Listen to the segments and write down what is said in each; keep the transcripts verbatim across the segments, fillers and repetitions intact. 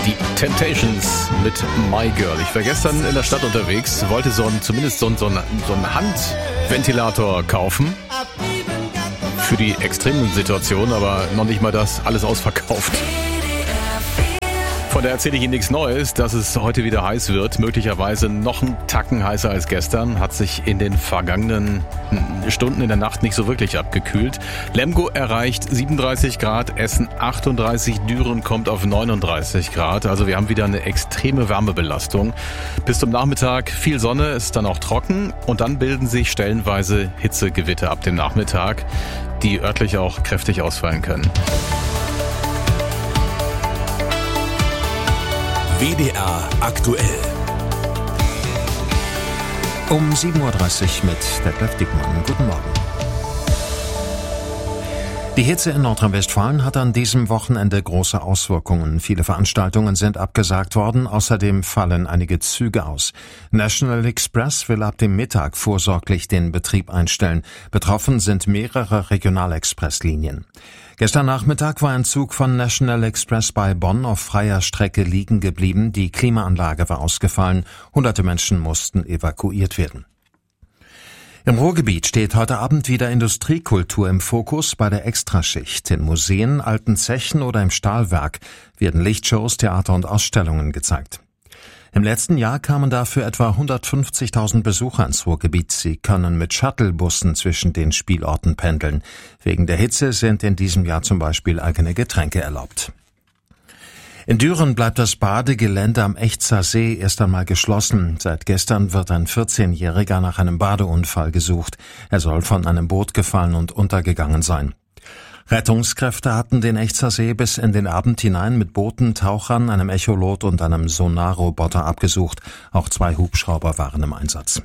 Die Temptations mit My Girl. Ich war gestern in der Stadt unterwegs, wollte so ein, zumindest so ein, so ein, so ein Handventilator kaufen. Für die extremen Situationen, aber noch nicht mal das, alles ausverkauft. Von daher erzähle ich Ihnen nichts Neues, dass es heute wieder heiß wird. Möglicherweise noch einen Tacken heißer als gestern. Hat sich in den vergangenen Stunden in der Nacht nicht so wirklich abgekühlt. Lemgo erreicht siebenunddreißig Grad, Essen achtunddreißig, Düren kommt auf neununddreißig Grad. Also wir haben wieder eine extreme Wärmebelastung. Bis zum Nachmittag viel Sonne, es ist dann auch trocken. Und dann bilden sich stellenweise Hitzegewitter ab dem Nachmittag, die örtlich auch kräftig ausfallen können. W D R aktuell. Um sieben Uhr dreißig mit Detlef Dickmann. Guten Morgen. Die Hitze in Nordrhein-Westfalen hat an diesem Wochenende große Auswirkungen. Viele Veranstaltungen sind abgesagt worden, außerdem fallen einige Züge aus. National Express will ab dem Mittag vorsorglich den Betrieb einstellen. Betroffen sind mehrere Regionalexpresslinien. Gestern Nachmittag war ein Zug von National Express bei Bonn auf freier Strecke liegen geblieben. Die Klimaanlage war ausgefallen. Hunderte Menschen mussten evakuiert werden. Im Ruhrgebiet steht heute Abend wieder Industriekultur im Fokus bei der Extraschicht. In Museen, alten Zechen oder im Stahlwerk werden Lichtshows, Theater und Ausstellungen gezeigt. Im letzten Jahr kamen dafür etwa hundertfünfzigtausend Besucher ins Ruhrgebiet. Sie können mit Shuttlebussen zwischen den Spielorten pendeln. Wegen der Hitze sind in diesem Jahr zum Beispiel eigene Getränke erlaubt. In Düren bleibt das Badegelände am Echtzer See erst einmal geschlossen. Seit gestern wird ein vierzehnjähriger nach einem Badeunfall gesucht. Er soll von einem Boot gefallen und untergegangen sein. Rettungskräfte hatten den Echtzer See bis in den Abend hinein mit Booten, Tauchern, einem Echolot und einem Sonarroboter abgesucht. Auch zwei Hubschrauber waren im Einsatz.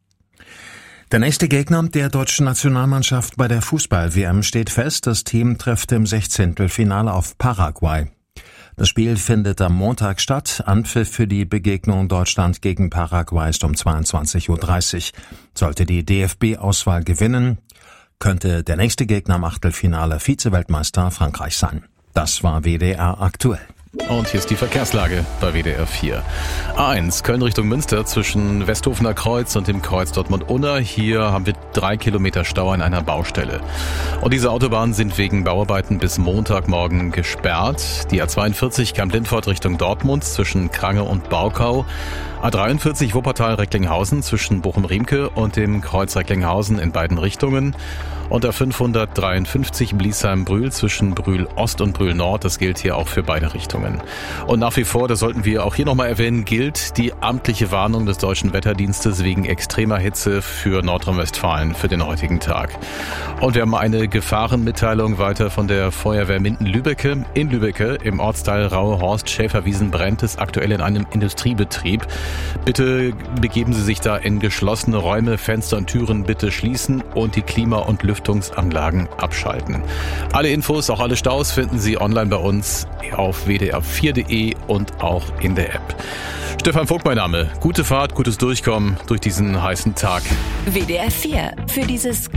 Der nächste Gegner der deutschen Nationalmannschaft bei der Fußball-W M steht fest. Das Team trifft im Sechzehntelfinale auf Paraguay. Das Spiel findet am Montag statt. Anpfiff für die Begegnung Deutschland gegen Paraguay ist um zweiundzwanzig Uhr dreißig. Sollte die D F B-Auswahl gewinnen, könnte der nächste Gegner im Achtelfinale Vize-Weltmeister Frankreich sein. Das war W D R aktuell. Und hier ist die Verkehrslage bei W D R vier. A eins, Köln Richtung Münster zwischen Westhofener Kreuz und dem Kreuz Dortmund-Unna. Hier haben wir drei Kilometer Stau an einer Baustelle. Und diese Autobahnen sind wegen Bauarbeiten bis Montagmorgen gesperrt. Die A zweiundvierzig Kamp-Lindfort Richtung Dortmund zwischen Krange und Baukau. A dreiundvierzig Wuppertal-Recklinghausen zwischen Bochum-Riemke und dem Kreuz Recklinghausen in beiden Richtungen. Und A fünfhundertdreiundfünfzig Bliesheim-Brühl zwischen Brühl-Ost und Brühl-Nord. Das gilt hier auch für beide Richtungen. Und nach wie vor, das sollten wir auch hier nochmal erwähnen, gilt die amtliche Warnung des Deutschen Wetterdienstes wegen extremer Hitze für Nordrhein-Westfalen für den heutigen Tag. Und wir haben eine Gefahrenmitteilung weiter von der Feuerwehr Minden-Lübbecke. In Lübbecke im Ortsteil Raue-Horst-Schäferwiesen brennt es aktuell in einem Industriebetrieb. Bitte begeben Sie sich da in geschlossene Räume, Fenster und Türen bitte schließen und die Klima- und Lüftungsanlagen abschalten. Alle Infos, auch alle Staus finden Sie online bei uns auf w d r vier punkt d e und auch in der App. Stefan Vogt mein Name. Gute Fahrt, gutes Durchkommen durch diesen heißen Tag. W D R vier. Für dieses